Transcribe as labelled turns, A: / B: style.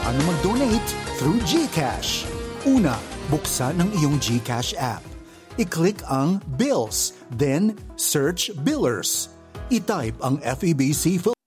A: paano mag-donate through GCash. Una, buksan ang iyong GCash app. I-click ang Bills, then search Billers. I-type ang FEBC